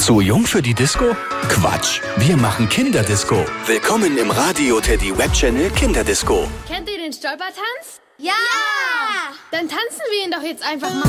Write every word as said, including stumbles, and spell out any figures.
Zu jung für die Disco? Quatsch, wir machen Kinderdisco. Willkommen im Radio Teddy Webchannel Kinderdisco. Kennt ihr den Stolpertanz? Ja! Dann tanzen wir ihn doch jetzt einfach mal.